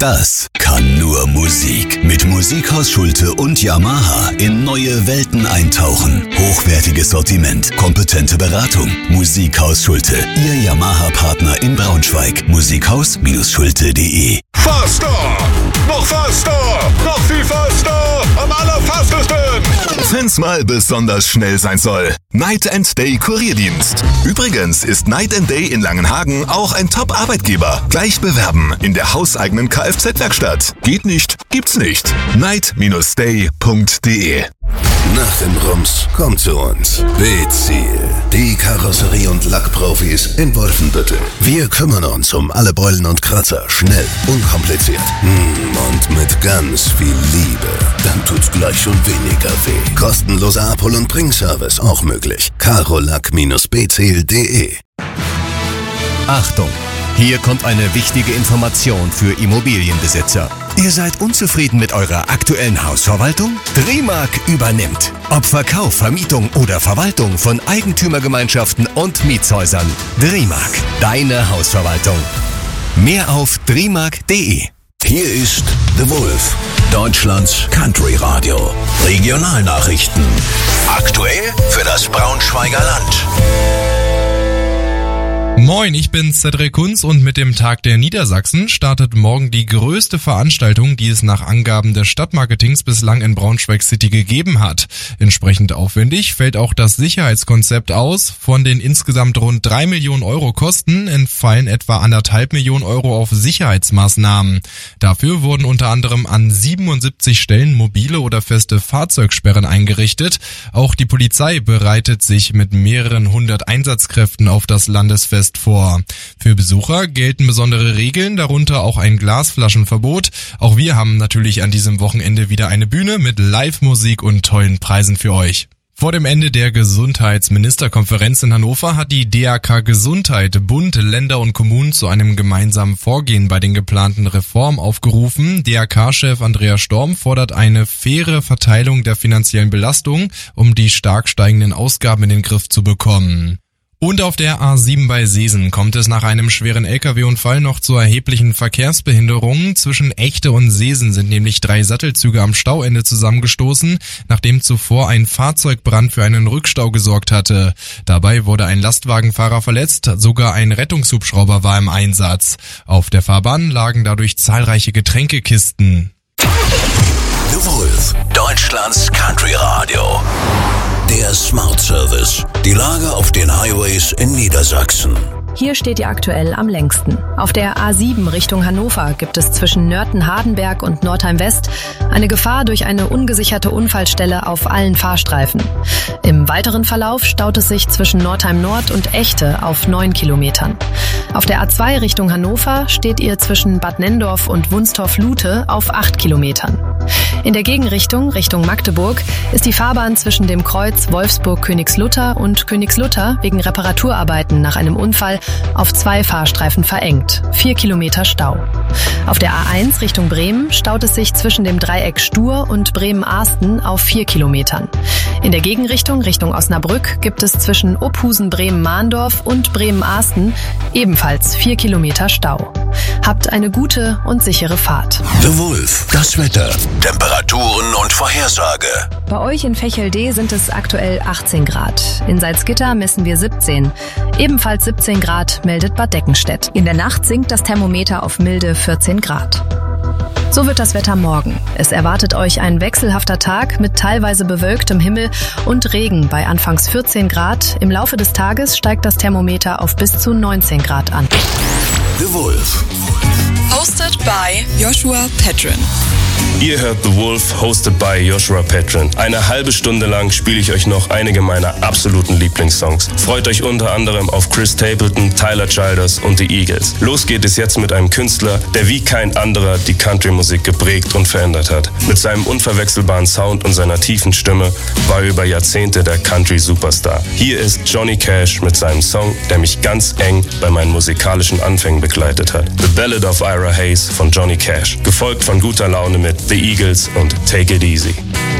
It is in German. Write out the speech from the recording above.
Das kann nur Musik. Mit Musikhaus Schulte und Yamaha in neue Welten eintauchen. Hochwertiges Sortiment, kompetente Beratung. Musikhaus Schulte, Ihr Yamaha-Partner in Braunschweig. Musikhaus-schulte.de. Faster! Noch faster! Noch viel faster! Am allerfastesten! Wenn's mal besonders schnell sein soll. Night & Day Kurierdienst. Übrigens ist Night & Day in Langenhagen auch ein Top-Arbeitgeber. Gleich bewerben in der hauseigenen Kfz-Werkstatt. Geht nicht, gibt's nicht. night-day.de. Nach dem Rums kommt zu uns B-Ziel, die Karosserie- und Lackprofis in Wolfenbüttel. Wir kümmern uns um alle Beulen und Kratzer, schnell, unkompliziert und mit ganz viel Liebe. Dann tut's gleich schon weniger weh. Kostenloser Abhol- und Bringservice auch möglich. karolack-bziel.de. Achtung! Hier kommt eine wichtige Information für Immobilienbesitzer. Ihr seid unzufrieden mit eurer aktuellen Hausverwaltung? Dremark übernimmt. Ob Verkauf, Vermietung oder Verwaltung von Eigentümergemeinschaften und Mietshäusern. Dremark, deine Hausverwaltung. Mehr auf dremark.de. Hier ist The Wolf, Deutschlands Country Radio. Regionalnachrichten. Aktuell für das Braunschweiger Land. Moin, ich bin Cedric Kunz und mit dem Tag der Niedersachsen startet morgen die größte Veranstaltung, die es nach Angaben des Stadtmarketings bislang in Braunschweig City gegeben hat. Entsprechend aufwendig fällt auch das Sicherheitskonzept aus. Von den insgesamt rund 3 Millionen Euro Kosten entfallen etwa 1,5 Millionen Euro auf Sicherheitsmaßnahmen. Dafür wurden unter anderem an 77 Stellen mobile oder feste Fahrzeugsperren eingerichtet. Auch die Polizei bereitet sich mit mehreren hundert Einsatzkräften auf das Landesfest vor. Für Besucher gelten besondere Regeln, darunter auch ein Glasflaschenverbot. Auch wir haben natürlich an diesem Wochenende wieder eine Bühne mit Live-Musik und tollen Preisen für euch. Vor dem Ende der Gesundheitsministerkonferenz in Hannover hat die DAK Gesundheit Bund, Länder und Kommunen zu einem gemeinsamen Vorgehen bei den geplanten Reformen aufgerufen. DAK-Chef Andreas Storm fordert eine faire Verteilung der finanziellen Belastung, um die stark steigenden Ausgaben in den Griff zu bekommen. Und auf der A7 bei Seesen kommt es nach einem schweren LKW-Unfall noch zu erheblichen Verkehrsbehinderungen. Zwischen Echte und Seesen sind nämlich 3 Sattelzüge am Stauende zusammengestoßen, nachdem zuvor ein Fahrzeugbrand für einen Rückstau gesorgt hatte. Dabei wurde ein Lastwagenfahrer verletzt, sogar ein Rettungshubschrauber war im Einsatz. Auf der Fahrbahn lagen dadurch zahlreiche Getränkekisten. The Wolf, Deutschlands Country Radio. Der Smart Service. Die Lage auf den Highways in Niedersachsen. Hier steht ihr aktuell am längsten. Auf der A7 Richtung Hannover gibt es zwischen Nörten-Hardenberg und Nordheim-West eine Gefahr durch eine ungesicherte Unfallstelle auf allen Fahrstreifen. Im weiteren Verlauf staut es sich zwischen Nordheim-Nord und Echte auf 9 Kilometern. Auf der A2 Richtung Hannover steht ihr zwischen Bad Nenndorf und Wunstorf-Lute auf 8 Kilometern. In der Gegenrichtung, Richtung Magdeburg, ist die Fahrbahn zwischen dem Kreuz Wolfsburg-Königslutter und Königslutter wegen Reparaturarbeiten nach einem Unfall auf 2 Fahrstreifen verengt. 4 Kilometer Stau. Auf der A1 Richtung Bremen staut es sich zwischen dem Dreieck Stur und Bremen-Arsten auf 4 Kilometern. In der Gegenrichtung, Richtung Osnabrück, gibt es zwischen Ophusen-Bremen-Mahndorf und Bremen-Arsten ebenfalls 4 Kilometer Stau. Habt eine gute und sichere Fahrt. The Wolf, das Wetter, Temperaturen und Vorhersage. Bei euch in Fächel-D sind es aktuell 18 Grad. In Salzgitter messen wir 17. Ebenfalls 17 Grad meldet Bad Deckenstedt. In der Nacht sinkt das Thermometer auf milde 14 Grad. So wird das Wetter morgen. Es erwartet euch ein wechselhafter Tag mit teilweise bewölktem Himmel und Regen bei anfangs 14 Grad. Im Laufe des Tages steigt das Thermometer auf bis zu 19 Grad an. The Wolf. Hosted by Joshua Petrin. Ihr hört The Wolf, hosted by Joshua Petrin. Eine halbe Stunde lang spiele ich euch noch einige meiner absoluten Lieblingssongs. Freut euch unter anderem auf Chris Stapleton, Tyler Childers und die Eagles. Los geht es jetzt mit einem Künstler, der wie kein anderer die Country-Musik geprägt und verändert hat. Mit seinem unverwechselbaren Sound und seiner tiefen Stimme war er über Jahrzehnte der Country-Superstar. Hier ist Johnny Cash mit seinem Song, der mich ganz eng bei meinen musikalischen Anfängen begleitet hat. The Ballad of Ira Hayes von Johnny Cash, gefolgt von Guter Laune mit The Eagles und Take It Easy.